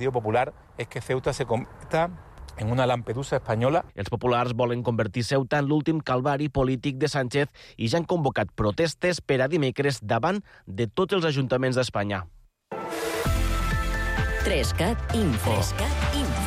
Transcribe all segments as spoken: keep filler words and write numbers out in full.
Partido Popular es que Ceuta se convierta en una Lampedusa espanyola. Els populars volen convertir Ceuta en l'últim calvari polític de Sánchez i ja han convocat protestes per a dimecres davant de tots els ajuntaments d'Espanya. Trescat Info. Trescat Info.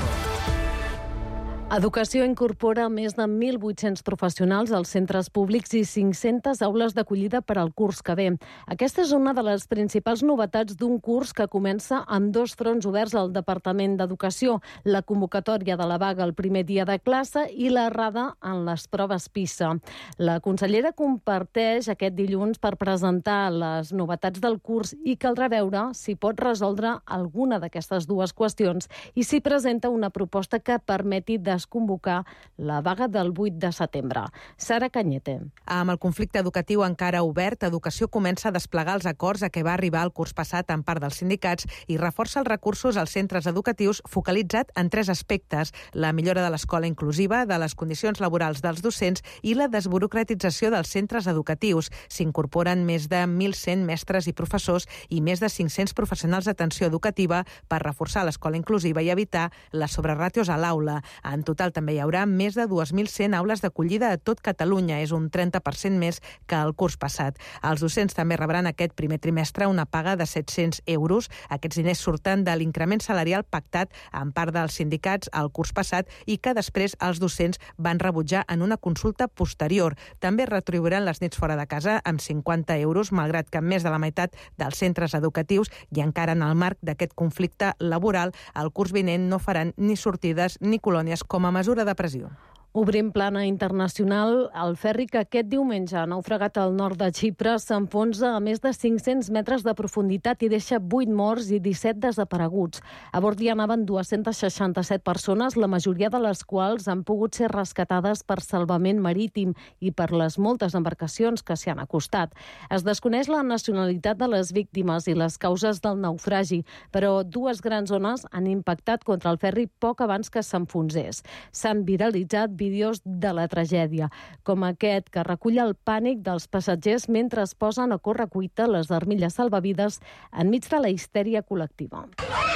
Educació incorpora més de mil vuit-cents professionals als centres públics i cinc-centes aules d'acollida per al curs que ve. Aquesta és una de les principals novetats d'un curs que comença amb dos fronts oberts al Departament d'Educació, la convocatòria de la vaga el primer dia de classe i l'errada en les proves PISA. La consellera comparteix aquest dilluns per presentar les novetats del curs i caldrà veure si pot resoldre alguna d'aquestes dues qüestions i si presenta una proposta que permeti de convocar la vaga del vuit de setembre. Sara Cañete. Amb el conflicte educatiu encara obert, Educació comença a desplegar els acords a què va arribar el curs passat en part dels sindicats i reforça els recursos als centres educatius focalitzat en tres aspectes: la millora de l'escola inclusiva, de les condicions laborals dels docents i la desburocratització dels centres educatius. S'incorporen més de mil cent mestres i professors i més de cinc-cents professionals d'atenció educativa per reforçar l'escola inclusiva i evitar les sobreràtios a l'aula. En total també hi haurà més de dos mil cent aules d'acollida a tot Catalunya, és un trenta per cent més que el curs passat. Els docents també rebran aquest primer trimestre una paga de set-cents euros. Aquests diners surten de l'increment salarial pactat en part dels sindicats el curs passat i que després els docents van rebutjar en una consulta posterior. També retribuiran les nits fora de casa amb cinquanta euros, malgrat que més de la meitat dels centres educatius i encara en el marc d'aquest conflicte laboral, el curs vinent no faran ni sortides ni colònies com a mesura de pressió. Obrim plana internacional. El ferri que aquest diumenge ha naufragat al nord de Xipre s'enfonsa a més de cinc-cents metres de profunditat i deixa vuit morts i disset desapareguts. A bord hi anaven dues-centes seixanta-set persones, la majoria de les quals han pogut ser rescatades per salvament marítim i per les moltes embarcacions que s'hi han acostat. Es desconeix la nacionalitat de les víctimes i les causes del naufragi, però dues grans ones han impactat contra el ferri poc abans que s'enfonsés. S'han viralitzat vídeos de la tragèdia, com aquest que recull el pànic dels passatgers mentre es posen a correcuita les armilles salvavides enmig de la histèria col·lectiva.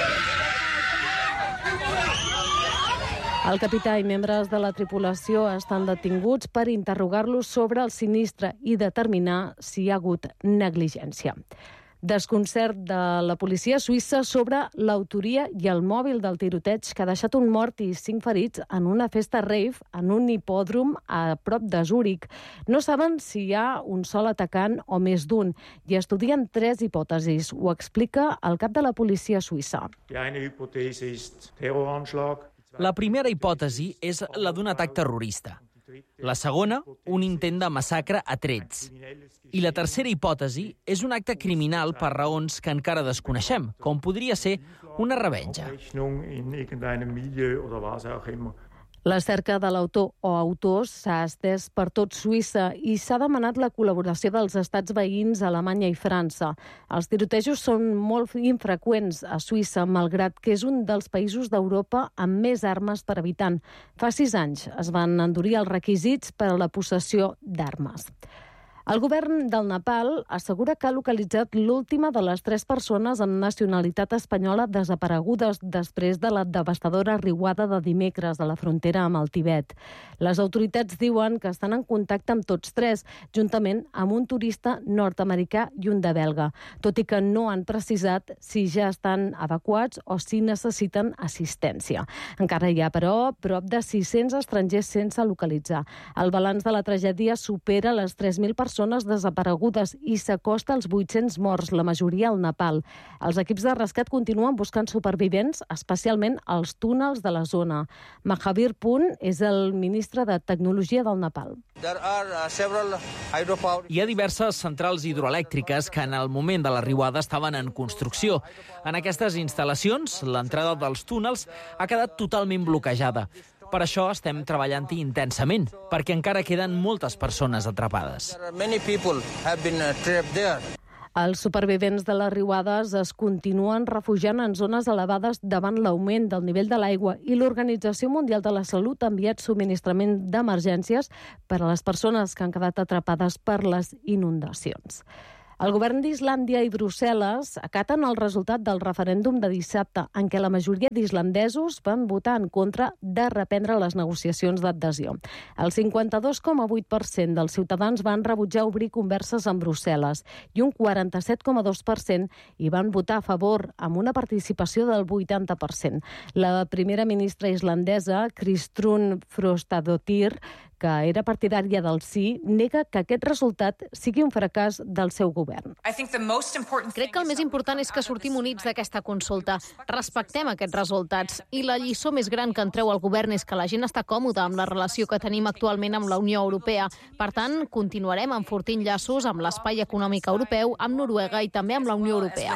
El capità i membres de la tripulació estan detinguts per interrogar-los sobre el sinistre i determinar si hi ha hagut negligència. Desconcert de la policia suïssa sobre l'autoria i el mòbil del tiroteig que ha deixat un mort i cinc ferits en una festa rave en un hipòdrom a prop de Zúrich. No saben si hi ha un sol atacant o més d'un i estudien tres hipòtesis. Ho explica el cap de la policia suïssa. La primera hipòtesi és la d'un atac terrorista. La segona, un intent de massacre a trets. I la tercera hipòtesi és un acte criminal per raons que encara desconeixem, com podria ser una revenja. La cerca de l'autor o autors s'ha estès per tot Suïssa i s'ha demanat la col·laboració dels estats veïns Alemanya i França. Els tirotejos són molt infreqüents a Suïssa, malgrat que és un dels països d'Europa amb més armes per habitant. Fa sis anys es van endurir els requisits per a la possessió d'armes. El govern del Nepal assegura que ha localitzat l'última de les tres persones amb nacionalitat espanyola desaparegudes després de la devastadora riuada de dimecres a la frontera amb el Tibet. Les autoritats diuen que estan en contacte amb tots tres, juntament amb un turista nord-americà i un de belga, tot i que no han precisat si ja estan evacuats o si necessiten assistència. Encara hi ha, però, prop de sis-cents estrangers sense localitzar. El balanç de la tragèdia supera les tres mil persones desaparegudes i s'acosta als vuit-cents morts, la majoria al Nepal. Els equips de rescat continuen buscant supervivents, especialment als túnels de la zona. Mahavir Punt és el ministre de Tecnologia del Nepal. Hi ha diverses centrals hidroelèctriques que en el moment de la riuada estaven en construcció. En aquestes instal·lacions, l'entrada dels túnels ha quedat totalment bloquejada. Per això estem treballant-hi intensament, perquè encara queden moltes persones atrapades. Els supervivents de les riuades es continuen refugiant en zones elevades davant l'augment del nivell de l'aigua i l'Organització Mundial de la Salut ha enviat subministrament d'emergències per a les persones que han quedat atrapades per les inundacions. El govern d'Islàndia i Brussel·les acaten el resultat del referèndum de dissabte, en què la majoria d'islandesos van votar en contra de reprendre les negociacions d'adhesió. El cinquanta-dos coma vuit per cent dels ciutadans van rebutjar obrir converses amb Brussel·les i un quaranta-set coma dos per cent hi van votar a favor, amb una participació del vuitanta per cent. La primera ministra islandesa, Kristrún Frostadóttir, que era partidària del sí, nega que aquest resultat sigui un fracàs del seu govern. Crec que el més important és que sortim units d'aquesta consulta. Respectem aquests resultats. I la lliçó més gran que en treu el govern és que la gent està còmoda amb la relació que tenim actualment amb la Unió Europea. Per tant, continuarem enfortint llaços amb l'espai econòmic europeu, amb Noruega i també amb la Unió Europea.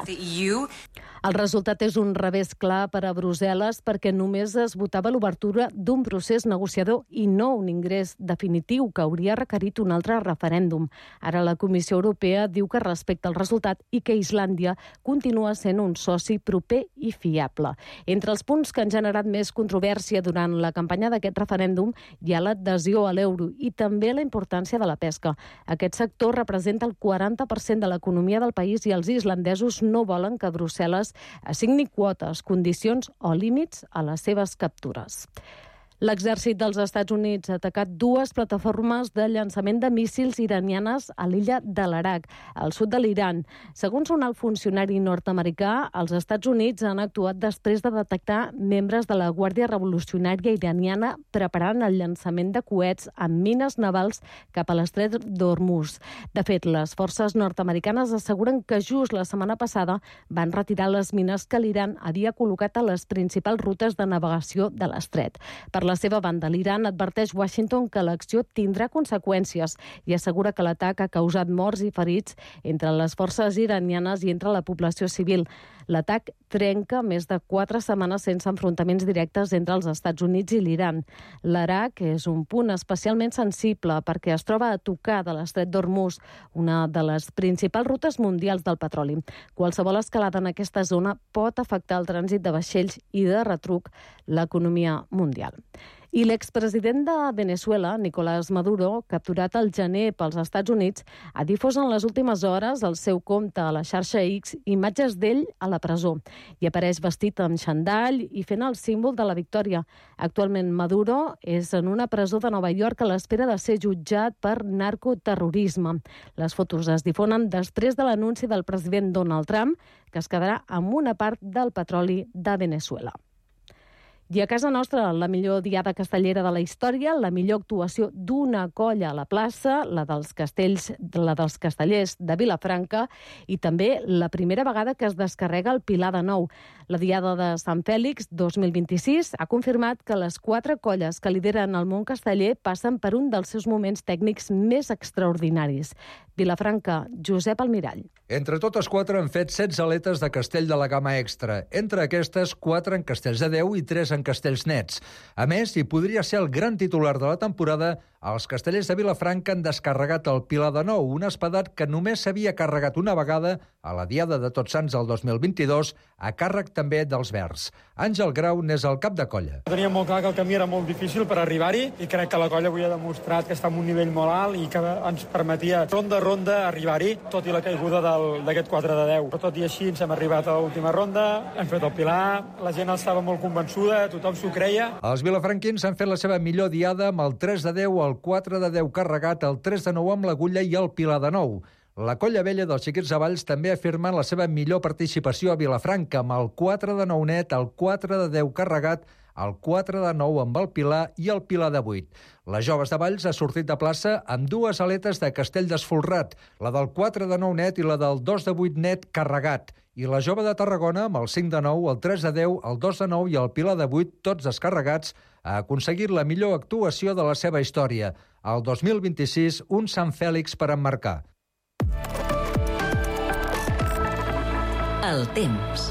El resultat és un revés clar per a Brussel·les perquè només es votava l'obertura d'un procés negociador i no un ingrés definitiu que hauria requerit un altre referèndum. Ara la Comissió Europea diu que respecta el resultat i que Islàndia continua sent un soci proper i fiable. Entre els punts que han generat més controvèrsia durant la campanya d'aquest referèndum hi ha l'adhesió a l'euro i també la importància de la pesca. Aquest sector representa el quaranta per cent de l'economia del país i els islandesos no volen que Brussel·les assigni quotes, condicions o límits a les seves captures. L'exèrcit dels Estats Units ha atacat dues plataformes de llançament de míssils iranianes a l'illa de l'Iraq, al sud de l'Iran. Segons un alt funcionari nord-americà, els Estats Units han actuat després de detectar membres de la Guàrdia Revolucionària iraniana preparant el llançament de coets amb mines navals cap a l'estret d'Hormuz. De fet, les forces nord-americanes asseguren que just la setmana passada van retirar les mines que l'Iran havia col·locat a les principals rutes de navegació de l'estret. Per la seva banda, l'Iran adverteix Washington que l'acció tindrà conseqüències i assegura que l'atac ha causat morts i ferits entre les forces iranianes i entre la població civil. L'atac trenca més de quatre setmanes sense enfrontaments directes entre els Estats Units i l'Iran. L'Iraq és un punt especialment sensible perquè es troba a tocar de l'estret d'Hormuz, una de les principals rutes mundials del petroli. Qualsevol escalada en aquesta zona pot afectar el trànsit de vaixells i de retruc l'economia mundial. I l'expresident de Venezuela, Nicolás Maduro, capturat al gener pels Estats Units, ha difós en les últimes hores al seu compte a la xarxa X imatges d'ell a la presó. I apareix vestit amb xandall i fent el símbol de la victòria. Actualment Maduro és en una presó de Nova York a l'espera de ser jutjat per narcoterrorisme. Les fotos es difonen després de l'anunci del president Donald Trump que es quedarà amb una part del petroli de Venezuela. I a casa nostra, la millor diada castellera de la història, la millor actuació d'una colla a la plaça, la dels castells, la dels castellers de Vilafranca, i també la primera vegada que es descarrega el Pilar de Nou. La diada de Sant Fèlix dos mil vint-i-sis ha confirmat que les quatre colles que lideren el món casteller passen per un dels seus moments tècnics més extraordinaris. Vilafranca, Josep Almirall. Entre totes quatre han fet setze aletes de castell de la gamma extra. Entre aquestes, quatre en castells de deu i tres en castells nets. A més, hi podria ser el gran titular de la temporada, els castellers de Vilafranca han descarregat el Pilar de Nou, un espadat que només s'havia carregat una vegada a la Diada de Tots Sants del dos mil vint-i-dos, a càrrec també dels Verds. Àngel Grau n'és el cap de colla. Teníem molt clar que el camí era molt difícil per arribar-hi i crec que la colla avui ha demostrat que està en un nivell molt alt i que ens permetia ronda a ronda arribar-hi, tot i la caiguda d'aquest quatre de deu. Però tot i així ens hem arribat a l'última ronda, hem fet el Pilar, la gent estava molt convençuda, tothom s'ho creia. Els vilafranquins han fet la seva millor diada amb el tres de deu, el quatre de deu carregat, el tres de nou amb l'agulla i el Pilar de Nou. La colla vella dels Xiquets de Valls també ha afirmat la seva millor participació a Vilafranca amb el quatre de nou net, el quatre de deu carregat, el quatre de nou amb el Pilar i el Pilar de vuit. Les joves de Valls ha sortit de plaça amb dues aletes de castell desfolrat, la del quatre de nou net i la del dos de vuit net carregat. I la jove de Tarragona, amb el cinc de nou, el tres de deu, el dos de nou i el Pilar de vuit, tots descarregats, ha aconseguit la millor actuació de la seva història. El dos mil vint-i-sis, un Sant Fèlix per emmarcar. El temps.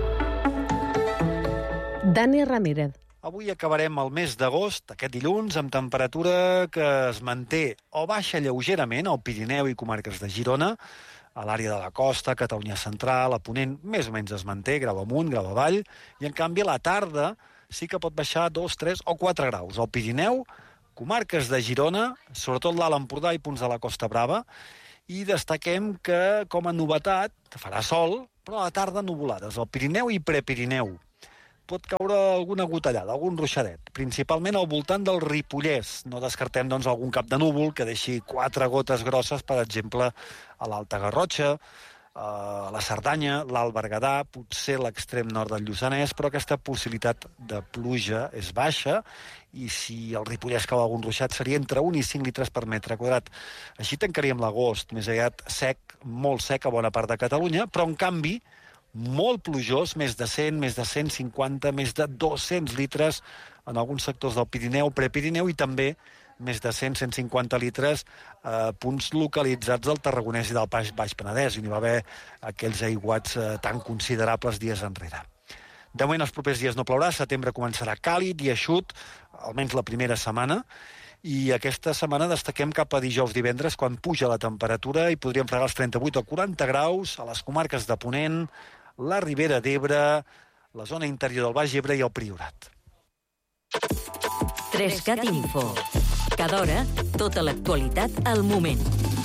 Dani Ramírez. Avui acabarem el mes d'agost, aquest dilluns, amb temperatura que es manté o baixa lleugerament al Pirineu i comarques de Girona, a l'àrea de la costa, Catalunya central, a Ponent, més o menys es manté, grau amunt, grau avall, i en canvi a la tarda sí que pot baixar dos, tres o quatre graus. Al Pirineu, comarques de Girona, sobretot l'Alt Empordà i punts de la Costa Brava, i destaquem que, com a novetat, farà sol, però a la tarda nuvolades. Al Pirineu i Prepirineu pot caure alguna gotellada, algun ruixadet, principalment al voltant del Ripollès. No descartem, doncs, algun cap de núvol que deixi quatre gotes grosses, per exemple, a l'Alta Garrotxa, a la Cerdanya, l'Alt Berguedà, potser l'extrem nord del Lluçanès, però aquesta possibilitat de pluja és baixa, i si el Ripollès cau algun ruixat seria entre un i cinc litres per metre quadrat. Així tancaríem l'agost, més aviat sec, molt sec a bona part de Catalunya, però en canvi molt plujós, més de cent, més de cent cinquanta, més de dos-cents litres en alguns sectors del Pirineu, Prepirineu, i també més de cent a cent cinquanta litres a eh, punts localitzats del Tarragonès i del Baix, Baix Penedès, i n'hi va haver aquells aiguats eh, tan considerables dies enrere. De moment, els propers dies no plourà, setembre començarà càlid i eixut, almenys la primera setmana, i aquesta setmana destaquem cap a dijous divendres, quan puja la temperatura i podríem fregar els trenta-vuit o quaranta graus a les comarques de Ponent, la Ribera d'Ebre, la zona interior del Baix Ebre i el Priorat. Trescat Info. Cada hora, tota l'actualitat al moment.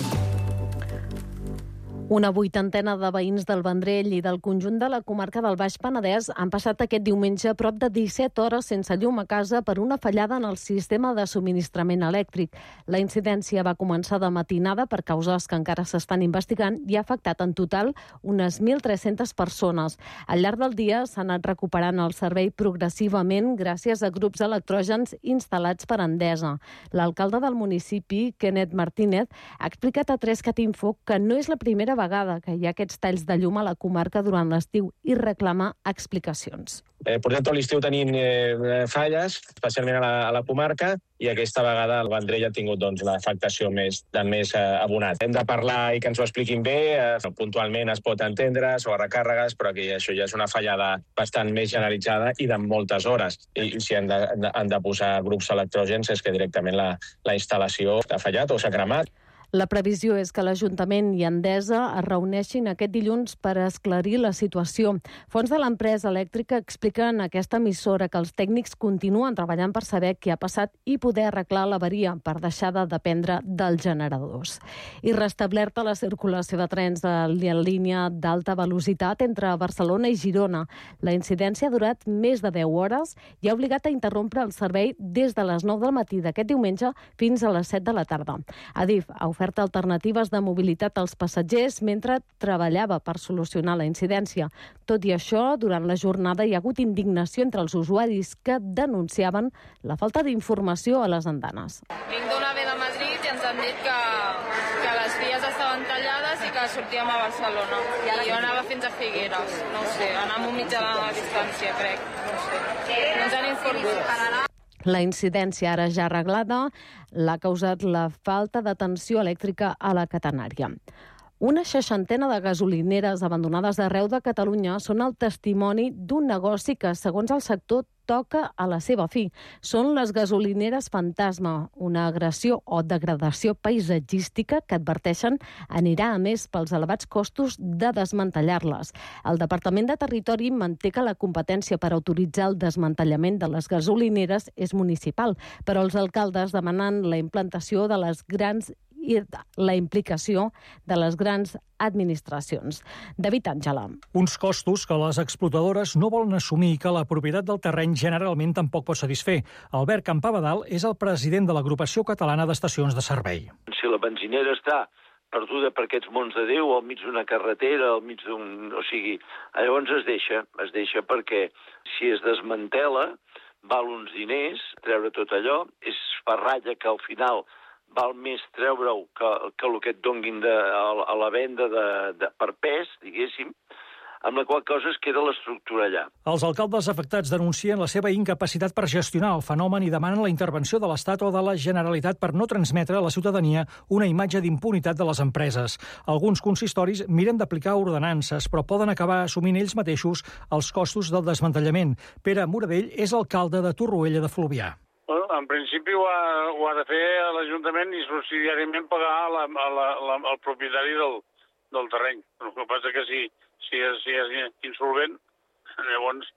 Una vuitantena de veïns del Vendrell i del conjunt de la comarca del Baix Penedès han passat aquest diumenge a prop de disset hores sense llum a casa per una fallada en el sistema de subministrament elèctric. La incidència va començar de matinada per causes que encara s'estan investigant i ha afectat en total unes mil tres-centes persones. Al llarg del dia s'ha anat recuperant el servei progressivament gràcies a grups electrògens instal·lats per Endesa. L'alcalde del municipi, Kenneth Martínez, ha explicat a Trescat Info que no és la primera vegada que hi ha aquests talls de llum a la comarca durant l'estiu i reclama explicacions. Eh, portem tot l'estiu tenint eh, falles, especialment a la, a la comarca, i aquesta vegada el Vendrell ha tingut doncs, l'afectació més, de més eh, abonat. Hem de parlar i que ens ho expliquin bé, eh, puntualment es pot entendre, sobre recàrregues, però aquí això ja és una fallada bastant més generalitzada i de moltes hores. I si han de, han de posar grups electrògens és que directament la, la instal·lació ha fallat o s'ha cremat. La previsió és que l'Ajuntament i Endesa es reuneixin aquest dilluns per esclarir la situació. Fons de l'empresa elèctrica expliquen a aquesta emissora que els tècnics continuen treballant per saber què ha passat i poder arreglar l'avaria per deixar de dependre dels generadors. I restablerta la circulació de trens en línia d'alta velocitat entre Barcelona i Girona. La incidència ha durat més de deu hores i ha obligat a interrompre el servei des de les nou del matí d'aquest diumenge fins a les set de la tarda. Adif ha ofert alternatives de mobilitat als passatgers mentre treballava per solucionar la incidència. Tot i això, durant la jornada hi ha hagut indignació entre els usuaris que denunciaven la falta d'informació a les andanes. Vinc d'una ve de Madrid i ens han dit que, que les vies estaven tallades i que sortíem a Barcelona. I jo anava fins a Figueres, no ho sé, anàvem un mitjà de la distància, crec, no ho sé. No ens han informat. La incidència, ara ja arreglada, l'ha causat la falta de tensió elèctrica a la catenària. Una seixantena de gasolineres abandonades arreu de Catalunya són el testimoni d'un negoci que, segons el sector, toca a la seva fi. Són les gasolineres fantasma, una agressió o degradació paisatgística que adverteixen anirà a més pels elevats costos de desmantellar-les. El Departament de Territori manté que la competència per autoritzar el desmantellament de les gasolineres és municipal, però els alcaldes demanen la implantació de les grans i la implicació de les grans administracions. David Àngela. Uns costos que les explotadores no volen assumir i que la propietat del terreny generalment tampoc pot satisfer. Albert Campabadal és el president de l'Agrupació Catalana d'Estacions de Servei. Si la benzinera està perduda per aquests mons de Déu, al mig d'una carretera, al mig d'un... O sigui, llavors es deixa, es deixa perquè si es desmantela val uns diners, treure tot allò, és farralla que al final val més treure-ho que, que el que et donguin de, a, a la venda de, de, per pes, diguéssim, amb la qual cosa es queda l'estructura allà. Els alcaldes afectats denuncien la seva incapacitat per gestionar el fenomen i demanen la intervenció de l'Estat o de la Generalitat per no transmetre a la ciutadania una imatge d'impunitat de les empreses. Alguns consistoris miren d'aplicar ordenances, però poden acabar assumint ells mateixos els costos del desmantellament. Pere Moradell és alcalde de Torroella de Fluvià. Bueno, en principi ho ha, ho ha de fer l'Ajuntament i subsidiàriament pagar la, la, la, el propietari del, del terreny. El que passa que si, si, és, si és insolvent, llavors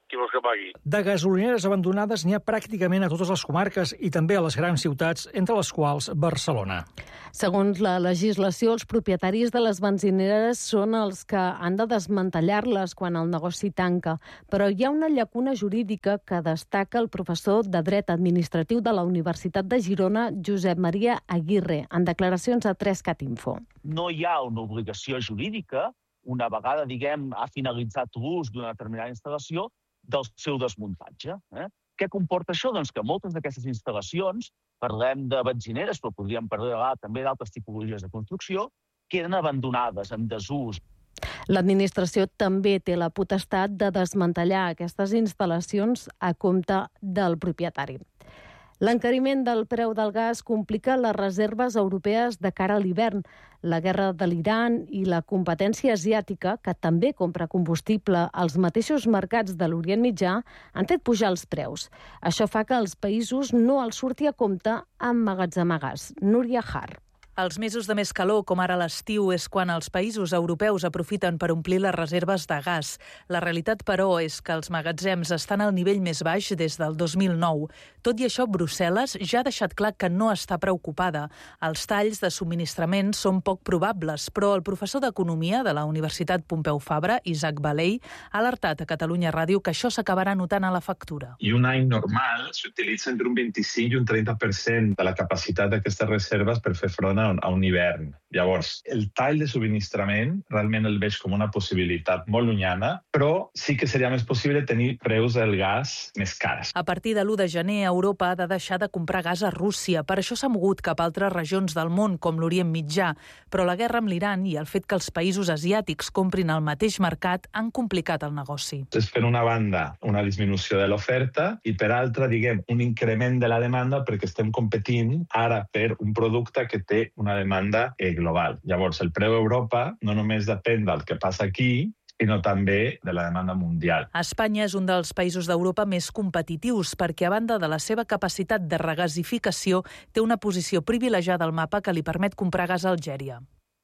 qui vols que pagui? De gasolineres abandonades n'hi ha pràcticament a totes les comarques i també a les grans ciutats, entre les quals Barcelona. Segons la legislació, els propietaris de les benzineres són els que han de desmantellar-les quan el negoci tanca. Però hi ha una llacuna jurídica que destaca el professor de Dret Administratiu de la Universitat de Girona, Josep Maria Aguirre, en declaracions a tres cat info. No hi ha una obligació jurídica, una vegada, diguem, ha finalitzat l'ús d'una determinada instal·lació, del seu desmuntatge. Eh? Què comporta això? Doncs que moltes d'aquestes instal·lacions, parlem de benzineres, però podríem parlar també d'altres tipologies de construcció, queden abandonades, en desús. L'administració també té la potestat de desmantellar aquestes instal·lacions a compte del propietari. L'encariment del preu del gas complica les reserves europees de cara a l'hivern. La guerra de l'Iran i la competència asiàtica, que també compra combustible als mateixos mercats de l'Orient Mitjà, han fet pujar els preus. Això fa que als països no els surti a compte emmagatzemar gas. Núria Har. Els mesos de més calor, com ara l'estiu, és quan els països europeus aprofiten per omplir les reserves de gas. La realitat, però, és que els magatzems estan al nivell més baix des del dos mil nou. Tot i això, Brussel·les ja ha deixat clar que no està preocupada. Els talls de subministrament són poc probables, però el professor d'Economia de la Universitat Pompeu Fabra, Isaac Baley, ha alertat a Catalunya Ràdio que això s'acabarà notant a la factura. I un any normal s'utilitza entre un vint-i-cinc i un trenta per cent de la capacitat d'aquestes reserves per fer front a a un hivern. Llavors, el tall de subministrament realment el veig com una possibilitat molt llunyana, però sí que seria més possible tenir preus del gas més cars. A partir de l'u de gener, Europa ha de deixar de comprar gas a Rússia. Per això s'ha mogut cap a altres regions del món, com l'Orient Mitjà. Però la guerra amb l'Iran i el fet que els països asiàtics comprin al mateix mercat han complicat el negoci. És per una banda una disminució de l'oferta i per altra, diguem, un increment de la demanda perquè estem competint ara per un producte que té una demanda eh, global. Llavors, el preu a Europa no només depèn del que passa aquí, sinó també de la demanda mundial. Espanya és un dels països d'Europa més competitius perquè, a banda de la seva capacitat de regasificació, té una posició privilegiada al mapa que li permet comprar gas a Algèria.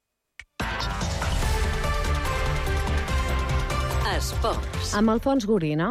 Esports. Amb Alfons Gorina.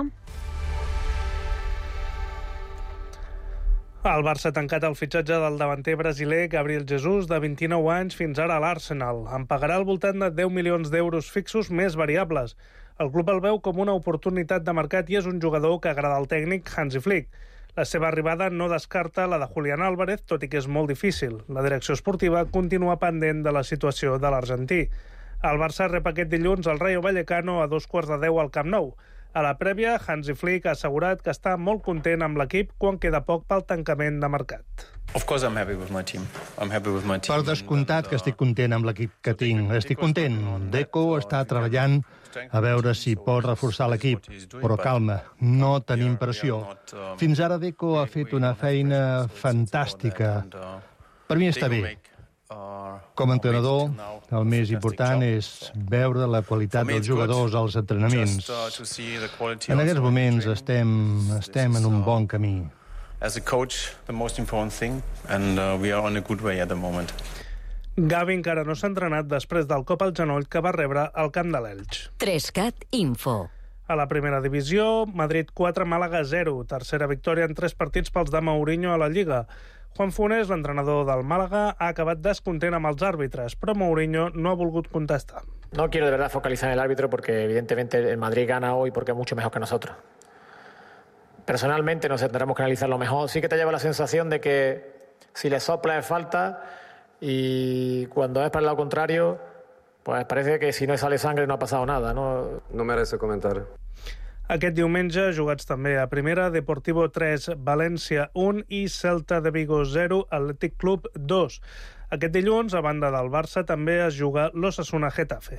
El Barça ha tancat el fitxatge del davanter brasiler Gabriel Jesus, de vint-i-nou anys, fins ara a l'Arsenal. En pagarà al voltant de deu milions d'euros fixos més variables. El club el veu com una oportunitat de mercat i és un jugador que agrada al tècnic Hansi Flick. La seva arribada no descarta la de Julián Álvarez, tot i que és molt difícil. La direcció esportiva continua pendent de la situació de l'argentí. El Barça rep aquest dilluns el Rayo Vallecano a dos quarts de deu al Camp Nou. A la prèvia, Hansi Flick ha assegurat que està molt content amb l'equip quan queda poc pel tancament de mercat. Per descomptat que estic content amb l'equip que tinc. Estic content. Deco està treballant a veure si pot reforçar l'equip. Però calma, no tenim pressió. Fins ara Deco ha fet una feina fantàstica. Per mi està bé. Com a entrenador, el més important és veure la qualitat dels jugadors als entrenaments. En aquests moments estem, estem en un bon camí. Gavi encara no s'ha entrenat després del cop al genoll que va rebre al camp de l'Elx. tres cat info. A la primera divisió, Madrid quatre, Màlaga zero. Tercera victòria en tres partits pels de Mourinho a la Lliga. Juan Funes, l'entrenador del Màlaga, ha acabat descontent amb els àrbitres, però Mourinho no ha volgut contestar. No quiero de verdad focalizar en el árbitro porque evidentemente el Madrid gana hoy porque es mucho mejor que nosotros. Personalmente nos tendremos que analizarlo mejor. Sí que te lleva la sensación de que si le sopla es falta y cuando es para el lado contrario, pues parece que si no sale sangre no ha pasado nada, ¿no? No merece comentar. Aquest diumenge, jugats també a primera, Deportivo tres, València un i Celta de Vigo zero, Atlètic Club dos. Aquest dilluns, a banda del Barça, també es juga l'Osasuna Getafe.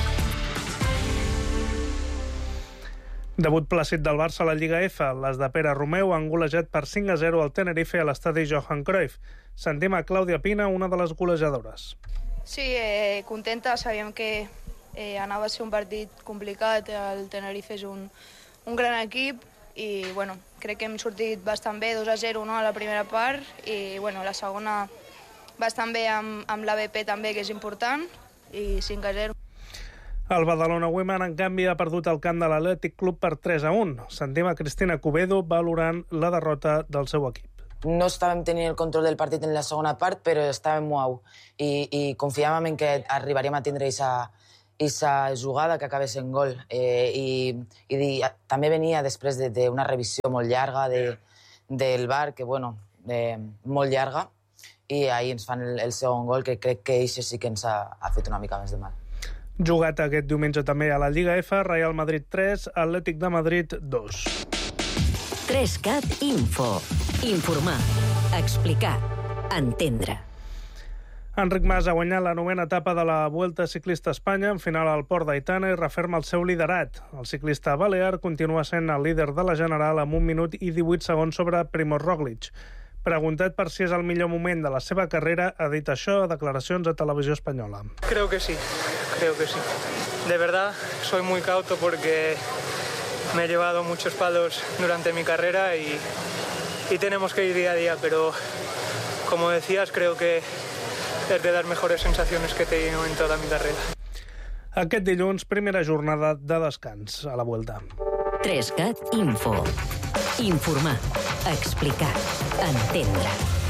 Debut plàcid del Barça a la Lliga F. Les de Pere Romeu han golejat per cinc a zero al Tenerife a l'estadi Johan Cruyff. Sentim a Clàudia Pina, una de les golejadores. Sí, eh, contenta. Sabíem que eh, anava a ser un partit complicat. El Tenerife és un, un gran equip i bueno, crec que hem sortit bastant bé, dos a zero, no, a la primera part, i bueno, la segona bastant bé amb, amb l'A B P també, que és important, i cinc a zero. El Badalona Women, en canvi, ha perdut el camp de l'Atlètic Club per tres a un. Sentim a Cristina Cubedo valorant la derrota del seu equip. No estàvem tenint el control del partit en la segona part, però estàvem molt i, i confiàvem en que arribaríem a tindre aquesta jugada que acabés en gol. Eh, i, i també venia després d'una revisió molt llarga de, del V A R, que, bueno, eh, molt llarga, i ahir ens fan el, el segon gol, que crec que això sí que ens ha, ha fet una mica més de mal. Jugat aquest diumenge també a la Lliga F, Real Madrid tres, Atlètic de Madrid dos. tres cat Info. Informar, explicar, entendre. Enric Mas ha guanyat la novena etapa de la Vuelta Ciclista a Espanya, en final al Port d'Aitana, i referma el seu liderat. El ciclista balear continua sent el líder de la General amb un minut i divuit segons sobre Primož Roglič. Preguntat per si és el millor moment de la seva carrera, ha dit això a declaracions a Televisió Espanyola. Creo que sí, creo que sí. De verdad, soy muy cauto porque me he llevado muchos palos durante mi carrera y, y tenemos que ir día a día, pero como decías, creo que es de las mejores sensaciones que he tenido en toda mi carrera. Aquest dilluns, primera jornada de descans a la Vuelta. tres cat Info. Informar, explicar, entendre.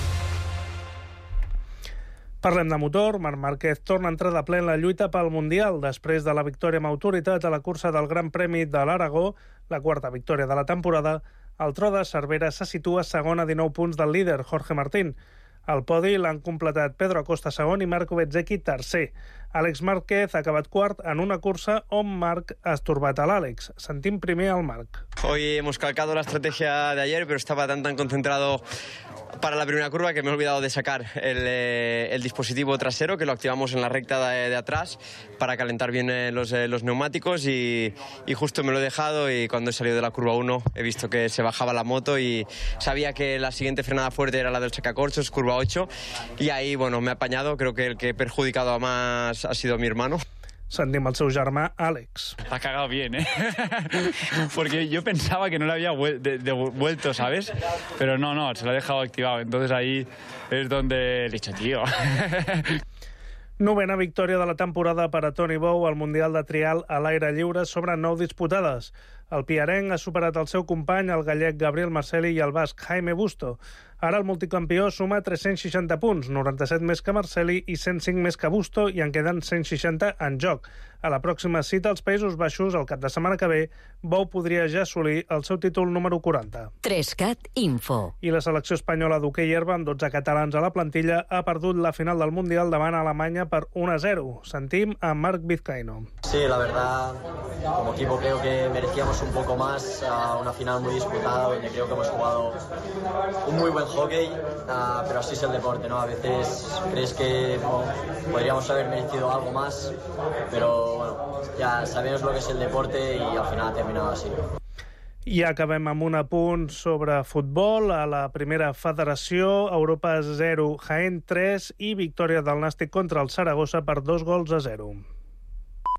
Parlem de motor. Marc Márquez torna a entrar de ple en la lluita pel Mundial després de la victòria amb autoritat a la cursa del Gran Premi de l'Aragó, la quarta victòria de la temporada. El tro de Cervera se situa segon a dinou punts del líder, Jorge Martín. Al podi l'han completat Pedro Acosta segon i Marco Bezzecchi tercer. Àlex Márquez ha acabat quart en una cursa on Marc ha estorbat a l'Àlex. Sentim primer al Marc. Hoy hemos calcado la estrategia de ayer, pero estaba tan tan concentrado para la primera curva que me he olvidado de sacar el, eh, el dispositivo trasero, que lo activamos en la recta de, de atrás para calentar bien eh, los, eh, los neumáticos y, y justo me lo he dejado, y cuando he salido de la curva uno he visto que se bajaba la moto y sabía que la siguiente frenada fuerte era la del sacacorchos, curva ocho, y ahí bueno, me he apañado. Creo que el que he perjudicado a más ha sido mi hermano. Sentim el seu germà, Àlex. Ha cagado bien, ¿eh? Porque yo pensaba que no le había vuel de de vuelto, ¿sabes? Pero no, no, se lo ha dejado activado. Entonces ahí es donde le he dicho, tío. Novena victòria de la temporada per a Toni Bou al Mundial de Trial a l'aire lliure sobre nou disputades. El piarenc ha superat el seu company, el gallec Gabriel Marcelli, i el basc Jaime Busto. Ara el multicampió suma tres-cents seixanta punts, noranta-set més que Marcelli i cent cinc més que Busto, i en queden cent seixanta en joc. A la pròxima cita als Països Baixos, el cap de setmana que ve, Bou podria ja assolir el seu títol número quaranta. tres cat Info. I la selecció espanyola d'hoquei herba, amb dotze catalans a la plantilla, ha perdut la final del Mundial davant Alemanya per un a zero. Sentim a Marc Vizcaíno. Sí, la verdad, como equipo creo que merecíamos un poco más, a una final muy disputada, donde creo que hemos jugado un muy buen hockey, uh, pero así es el deporte, ¿no? A veces crees que bueno, podríamos haber merecido algo más, pero bueno, ya sabemos lo que es el deporte y al final ha terminado así. I acabem amb un apunt sobre futbol. A la primera federació, Europa zero, Jaén tres i victòria del Nàstic contra el Saragossa per dos gols a zero.